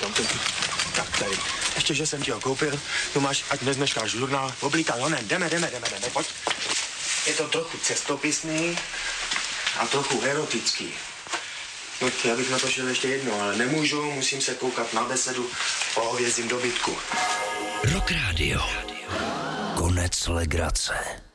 Tak tady. Ještě, že jsem ti ho koupil. Tu máš, ať nezneškáš žurnál. Oblíkaj, honem, jdeme, pojď. Je to trochu cestopisný a trochu erotický. No, já bych na to šel ještě jednou, ale nemůžu, musím se koukat na besedu o hovězím dobytku. Rock Radio. Konec legrace.